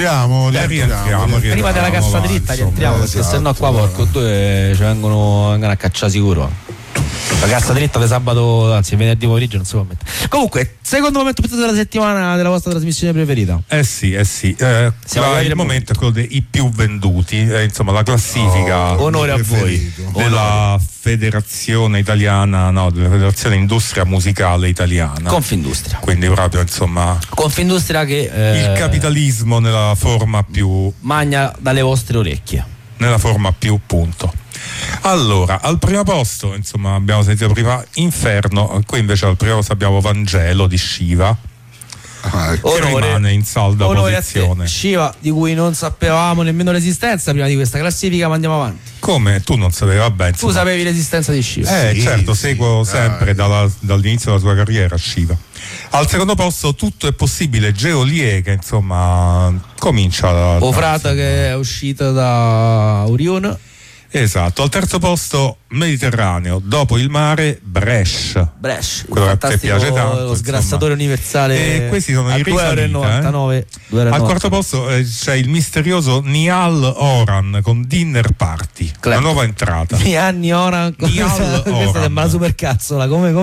rientriamo. Prima della cassa dritta rientriamo, perché esatto, sennò qua porco due ci vengono a cacciare sicuro. La cassa dritta di sabato, anzi venerdì pomeriggio non si può mettere. Comunque, secondo momento della settimana della vostra trasmissione preferita? Sì. Il momento è quello dei più venduti, insomma la classifica. Onore a voi. Della Federazione Italiana, della Federazione Industria Musicale Italiana. Confindustria. Quindi proprio insomma. Confindustria che il capitalismo nella forma più. Magna dalle vostre orecchie. Nella forma più punto. Allora, al primo posto, insomma, abbiamo sentito prima Inferno, qui invece al primo posto abbiamo Vangelo di Shiva, che rimane in salda posizione. Shiva, di cui non sapevamo nemmeno l'esistenza prima di questa classifica, ma andiamo avanti. Come? Tu non sapevi? Vabbè, tu sapevi l'esistenza di Shiva? Certo, seguo sempre dall'inizio della sua carriera Shiva. Al secondo posto Tutto è possibile, Geolier, che insomma comincia frata che è uscita da Orione. Esatto, al terzo posto Mediterraneo, dopo il mare Brescia, quello che a te piace tanto, lo sgrassatore universale. E questi sono i risaliti. Al quarto posto c'è il misterioso Niall Horan con Dinner Party, la nuova entrata. Niall Horan, questa sembra la supercazzola, come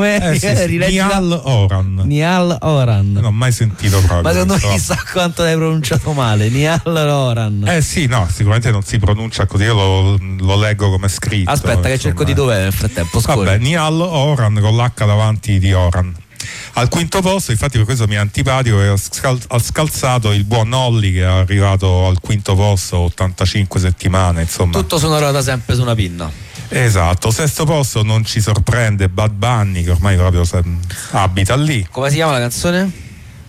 Niall Horan. Non ho mai sentito proprio. Ma secondo me chissà quanto l'hai pronunciato male. Niall Horan. Sicuramente non si pronuncia così, io lo leggo come scritto. Aspetta che cerco di dov'è nel frattempo. Vabbè, Niall Horan con l'H davanti di Horan. Al quinto posto, infatti per questo mi è antipatico, ha scalzato il buon Olli, che è arrivato al quinto posto 85 settimane, insomma. Tutto sonoro da sempre su una pinna. Esatto. Sesto posto non ci sorprende Bad Bunny, che ormai proprio abita lì. Come si chiama la canzone?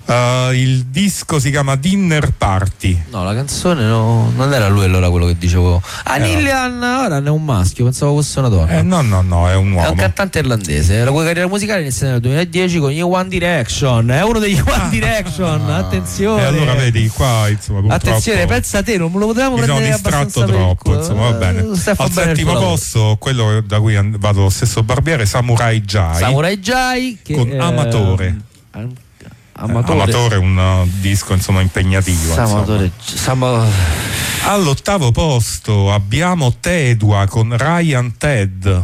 Il disco si chiama Dinner Party. No, la canzone non era lui allora quello che dicevo. Nillan Horan è un maschio, pensavo fosse una donna. No, è un uomo. È un cantante irlandese. La cui carriera musicale inizia nel 2010 con gli One Direction. È uno degli One Direction. Attenzione. E allora vedi qua, insomma, attenzione, pensa te, non me lo potevamo prendere abbastanza troppo, insomma, va bene. Al settimo posto, quello da cui vado lo stesso barbiere, Samurai Jai che con Amatore. Amatore è un disco insomma impegnativo. All'ottavo posto abbiamo Tedua con Ryan Ted.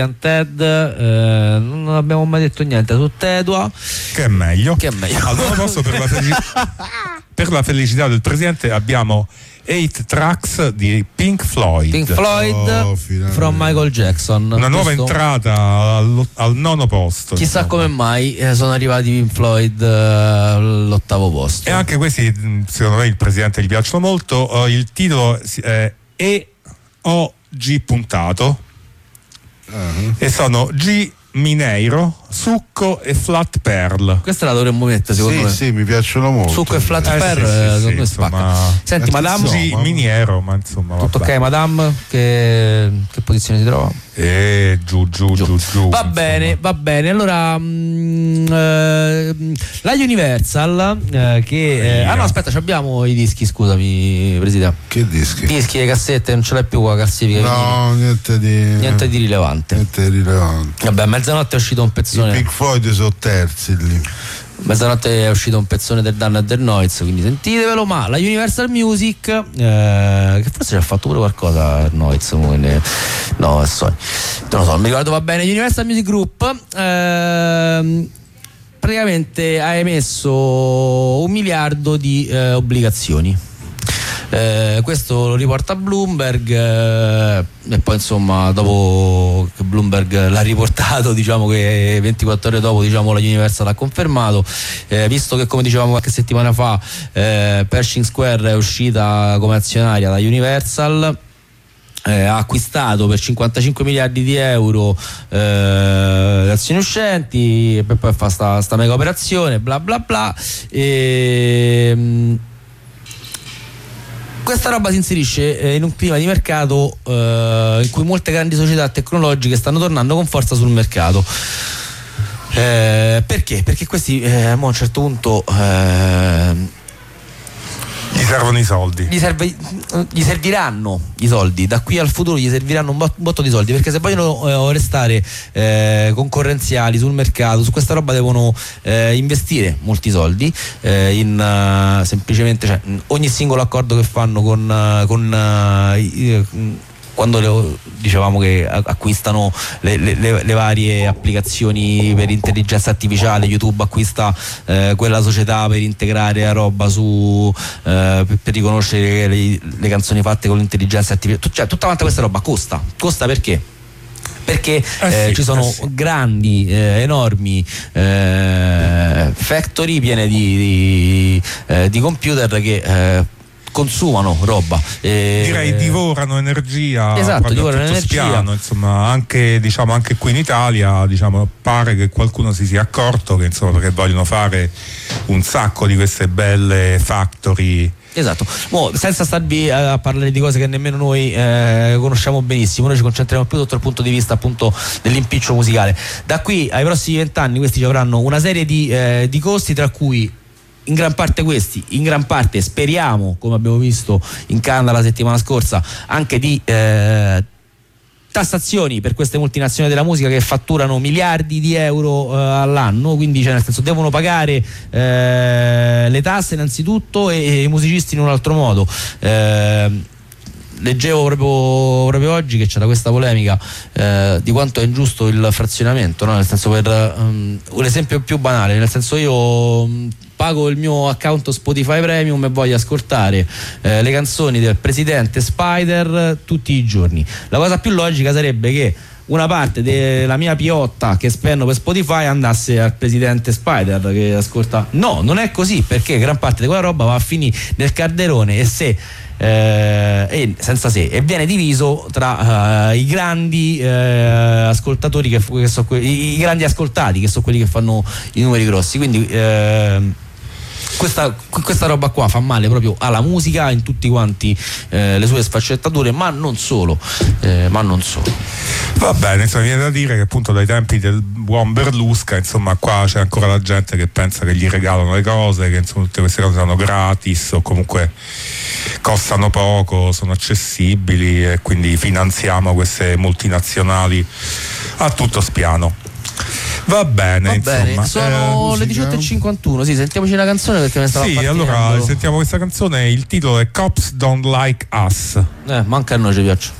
Non abbiamo mai detto niente su Tedua. Che è meglio. Al nono posto per la felicità del presidente abbiamo 8 Tracks di Pink Floyd from Michael Jackson. Una nuova entrata al nono posto. Chissà come mai sono arrivati Pink Floyd all'ottavo posto. E anche questi, secondo me, il presidente gli piacciono molto. Il titolo è E-O-G puntato. E sono G Mineiro, Succo e Flat Pearl. Questa la dovremmo mettere, secondo me. Sì, mi piacciono molto. Succo e Flat Pearl, secondo me spacca. Senti, Madame G Miniero, ma insomma tutto ok, Madame, che posizione si trova? Giù. Va bene. Allora la Universal che no, aspetta, abbiamo i dischi, scusami, Presidente. Che dischi? Dischi e cassette, non ce l'hai più con la classifica. No, niente di rilevante. Vabbè, a mezzanotte è uscito un pezzone. I Pink Floyd sono terzi lì. Mezzanotte è uscito un pezzone del Dan e del Noiz, quindi sentitevelo. Ma la Universal Music che forse ci ha fatto pure qualcosa Noiz, no, sorry, non lo so, non mi ricordo, va bene. Universal Music Group praticamente ha emesso 1 miliardo di obbligazioni. Questo lo riporta Bloomberg e poi insomma dopo che Bloomberg l'ha riportato, diciamo che 24 ore dopo, diciamo, la Universal l'ha confermato, visto che, come dicevamo qualche settimana fa, Pershing Square è uscita come azionaria da Universal, ha acquistato per 55 miliardi di euro le azioni uscenti, e poi fa sta mega operazione bla bla bla. Questa roba si inserisce in un clima di mercato in cui molte grandi società tecnologiche stanno tornando con forza sul mercato. Perché? Perché questi a un certo punto gli servono i soldi. Gli serviranno i soldi, da qui al futuro gli serviranno un botto di soldi, perché se vogliono restare concorrenziali sul mercato, su questa roba devono investire molti soldi in semplicemente, cioè, ogni singolo accordo che fanno quando dicevamo che acquistano le varie applicazioni per intelligenza artificiale, YouTube acquista quella società per integrare la roba per riconoscere le canzoni fatte con l'intelligenza artificiale, cioè tutta quanta questa roba costa perché ci sono grandi, enormi factory piene di computer che consumano roba, direi divorano energia. Esatto, divorano energia. Spiano, insomma, anche qui in Italia, pare che qualcuno si sia accorto che, insomma, perché vogliono fare un sacco di queste belle factory. Esatto, senza starvi a parlare di cose che nemmeno noi conosciamo benissimo, noi ci concentriamo più sotto il punto di vista appunto dell'impiccio musicale. Da qui ai prossimi 20 anni questi ci avranno una serie di costi, tra cui in gran parte speriamo, come abbiamo visto in Canada la settimana scorsa, anche di tassazioni per queste multinazionali della musica che fatturano miliardi di euro all'anno, quindi, cioè, nel senso, devono pagare le tasse innanzitutto e i musicisti in un altro modo. Leggevo proprio oggi che c'era questa polemica di quanto è ingiusto il frazionamento, no? Nel senso, per un esempio più banale, nel senso, io pago il mio account Spotify Premium e voglio ascoltare le canzoni del presidente Spider tutti i giorni. La cosa più logica sarebbe che una parte della mia piotta che spendo per Spotify andasse al presidente Spider che ascolta. No, non è così, perché gran parte di quella roba va a finire nel calderone e senza se, e viene diviso tra i grandi ascoltatori che sono i grandi ascoltati, che sono quelli che fanno i numeri grossi. Quindi questa roba qua fa male proprio alla musica in tutti quanti le sue sfaccettature, ma non solo. Va bene, insomma, viene da dire che appunto dai tempi del buon Berlusca, insomma, qua c'è ancora la gente che pensa che gli regalano le cose, che insomma tutte queste cose sono gratis o comunque costano poco, sono accessibili, e quindi finanziamo queste multinazionali a tutto spiano. Va bene, insomma. Sono le 18:51. Sì, sentiamoci una canzone perché mi stava partendo. Allora sentiamo questa canzone, il titolo è Cops Don't Like Us. Manca a noi, ci piace.